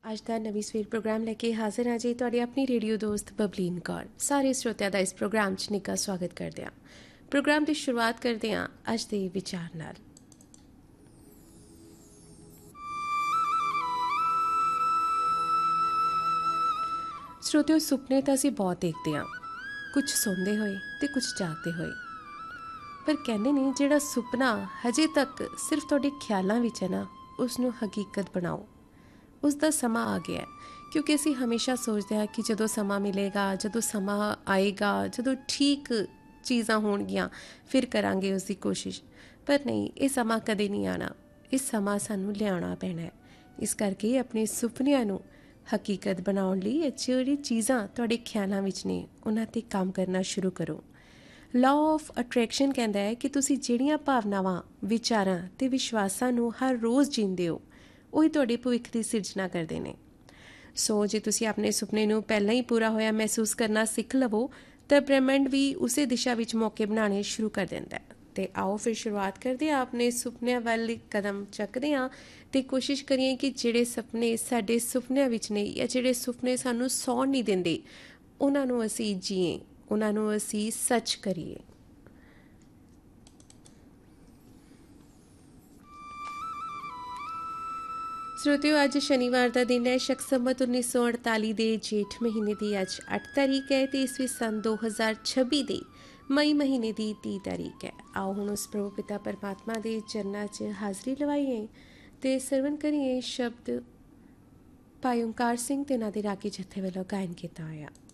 ਅੱਜ ਦਾ ਨਵੀਂ ਸਵੇਰ ਪ੍ਰੋਗਰਾਮ ਲੈ ਕੇ ਹਾਜ਼ਰ ਹਾਂ ਜੀ ਤੁਹਾਡੀ ਆਪਣੀ ਰੇਡੀਓ ਦੋਸਤ ਬਬਲੀਨ ਕੌਰ। ਸਾਰੇ ਸਰੋਤਿਆਂ ਦਾ ਇਸ ਪ੍ਰੋਗਰਾਮ 'ਚ ਨਿੱਘਾ ਸਵਾਗਤ ਕਰਦੇ ਹਾਂ। ਪ੍ਰੋਗਰਾਮ ਦੀ ਸ਼ੁਰੂਆਤ ਕਰਦੇ ਹਾਂ ਅੱਜ ਦੇ ਵਿਚਾਰ ਨਾਲ। ਸਰੋਤਿਓ, ਸੁਪਨੇ ਤਾਂ ਅਸੀਂ ਬਹੁਤ ਦੇਖਦੇ ਹਾਂ, ਕੁਝ ਸੌਂਦੇ ਹੋਏ ਤੇ ਕੁਝ ਜਾਗਦੇ ਹੋਏ। ਪਰ ਕਹਿੰਦੇ ਨੇ ਜਿਹੜਾ ਸੁਪਨਾ ਹਜੇ ਤੱਕ ਸਿਰਫ ਤੁਹਾਡੇ ਖਿਆਲਾਂ ਵਿੱਚ ਹੈ ਨਾ, ਉਸ ਨੂੰ ਹਕੀਕਤ ਬਣਾਓ। ਉਸ ਦਾ ਸਮਾਂ ਆ ਗਿਆ, ਕਿਉਂਕਿ ਅਸੀਂ ਹਮੇਸ਼ਾ ਸੋਚਦੇ ਹਾਂ ਕਿ ਜਦੋਂ ਸਮਾਂ ਮਿਲੇਗਾ, ਜਦੋਂ ਸਮਾਂ ਆਏਗਾ, ਜਦੋਂ ਠੀਕ ਚੀਜ਼ਾਂ ਹੋਣਗੀਆਂ ਫਿਰ ਕਰਾਂਗੇ ਉਸ ਦੀ ਕੋਸ਼ਿਸ਼। ਪਰ ਨਹੀਂ, ਇਹ ਸਮਾਂ ਕਦੇ ਨਹੀਂ ਆਉਣਾ। ਇਹ ਸਮਾਂ ਸਾਨੂੰ ਲਿਆਉਣਾ ਪੈਣਾ ਹੈ। ਇਸ ਕਰਕੇ ਆਪਣੇ ਸੁਪਨਿਆਂ ਨੂੰ ਹਕੀਕਤ ਬਣਾਉਣ ਲਈ ਇਹ ਜਿਹੜੀ ਚੀਜ਼ਾਂ ਤੁਹਾਡੇ ਖਿਆਲਾਂ ਵਿੱਚ ਨੇ ਉਹਨਾਂ 'ਤੇ ਕੰਮ ਕਰਨਾ ਸ਼ੁਰੂ ਕਰੋ। ਲਾਅ ਆਫ ਅਟਰੈਕਸ਼ਨ ਕਹਿੰਦਾ ਹੈ ਕਿ ਤੁਸੀਂ ਜਿਹੜੀਆਂ ਭਾਵਨਾਵਾਂ, ਵਿਚਾਰਾਂ ਅਤੇ ਵਿਸ਼ਵਾਸਾਂ ਨੂੰ ਹਰ ਰੋਜ਼ ਜੀਂਦੇ ਹੋ, ਉਹੀ ਤੁਹਾਡੇ ਭਵਿੱਖ ਦੀ ਸਿਰਜਣਾ ਕਰਦੇ ਨੇ। ਸੋ ਜੇ ਤੁਸੀਂ ਆਪਣੇ ਸੁਪਨੇ ਨੂੰ ਪਹਿਲਾਂ ਹੀ ਪੂਰਾ ਹੋਇਆ ਮਹਿਸੂਸ ਕਰਨਾ ਸਿੱਖ ਲਵੋ ਤਾਂ ਬ੍ਰਹਿਮੰਡ ਵੀ ਉਸੇ ਦਿਸ਼ਾ ਵਿੱਚ ਮੌਕੇ ਬਣਾਉਣੇ ਸ਼ੁਰੂ ਕਰ ਦਿੰਦਾ ਹੈ। ਅਤੇ ਆਓ ਫਿਰ ਸ਼ੁਰੂਆਤ ਕਰਦੇ ਹਾਂ, ਆਪਣੇ ਸੁਪਨਿਆਂ ਵੱਲ ਇੱਕ ਕਦਮ ਚੱਕਦੇ ਹਾਂ ਅਤੇ ਕੋਸ਼ਿਸ਼ ਕਰੀਏ ਕਿ ਜਿਹੜੇ ਸੁਪਨੇ ਸਾਡੇ ਸੁਪਨਿਆਂ ਵਿੱਚ ਨੇ ਜਾਂ ਜਿਹੜੇ ਸੁਪਨੇ ਸਾਨੂੰ ਸੌਣ ਨਹੀਂ ਦਿੰਦੇ, ਉਹਨਾਂ ਨੂੰ ਅਸੀਂ ਜੀਏ, ਉਹਨਾਂ ਨੂੰ ਅਸੀਂ ਸੱਚ ਕਰੀਏ। ਸਰੋਤਿਓ, ਅੱਜ ਸ਼ਨੀਵਾਰ ਦਾ ਦਿਨ ਹੈ। ਸ਼ਕ ਸੰਮਤ 1948 ਦੇ ਜੇਠ ਮਹੀਨੇ ਦੀ ਅੱਜ 8 ਤਾਰੀਖ ਹੈ ਅਤੇ ਈਸਵੀ ਸੰਨ 2026 ਦੇ ਮਈ ਮਹੀਨੇ ਦੀ 30 ਤਾਰੀਖ ਹੈ। ਆਓ ਹੁਣ ਉਸ ਪ੍ਰਭੂ ਪਿਤਾ ਪਰਮਾਤਮਾ ਦੇ ਚਰਨਾਂ 'ਚ ਹਾਜ਼ਰੀ ਲਵਾਈਏ ਅਤੇ ਸਰਵਣ ਕਰੀਏ ਸ਼ਬਦ ਭਾਈ ਓਂਕਾਰ ਸਿੰਘ ਤੇ ਉਹਨਾਂ ਦੇ ਰਾਗੀ ਜਥੇ ਵੱਲੋਂ ਗਾਇਨ ਕੀਤਾ ਹੋਇਆ।